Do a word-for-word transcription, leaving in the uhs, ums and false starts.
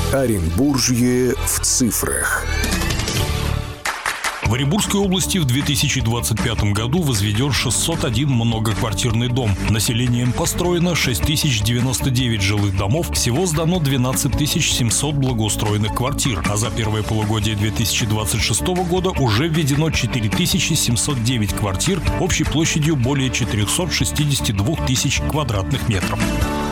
Оренбуржье в цифрах. В Оренбургской области в две тысячи двадцать пятом году возведен шестьсот один многоквартирный дом. Населением построено шесть тысяч девяносто девять жилых домов. Всего сдано двенадцать тысяч семьсот благоустроенных квартир. А за первое полугодие две тысячи двадцать шестого года уже введено четыре тысячи семьсот девять квартир общей площадью более четыреста шестьдесят два тысяч квадратных метров.